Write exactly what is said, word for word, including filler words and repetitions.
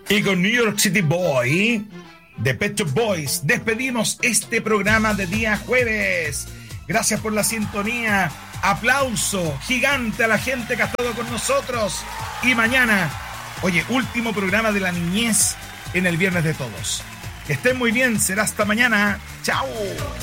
Y con New York City Boy de Pet Shop Boys despedimos este programa de día jueves. Gracias por la sintonía. Aplauso gigante a la gente que ha estado con nosotros. Y mañana, oye, último programa de la niñez en el Viernes de Todos. Que estén muy bien, será hasta mañana. Chao.